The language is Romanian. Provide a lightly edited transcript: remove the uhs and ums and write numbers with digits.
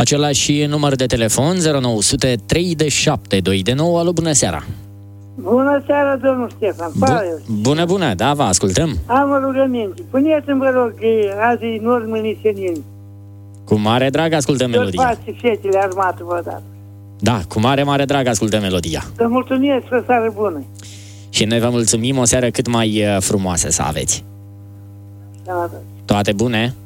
Același număr de telefon, 0900 3729. Alo, bună seara! Bună seara, domnul Ștefan. Bună, da, vă ascultăm. Am o rugăminte. Puneți-mi, vă rog, azi e Normâni Senin. Cu mare drag ascultăm melodia. Toți fetele armate vă dat. Da, cu mare drag ascultăm melodia. Să mulțumesc, o seară bună. Și noi vă mulțumim, o seară cât mai frumoasă să aveți. Da. Toate bune!